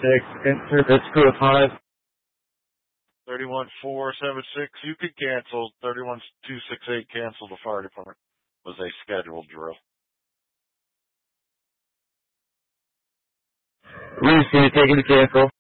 Insert this crew of 5. 31476, you could cancel. 31268, cancel the fire department. Was a scheduled drill. Reese, can you take it to cancel?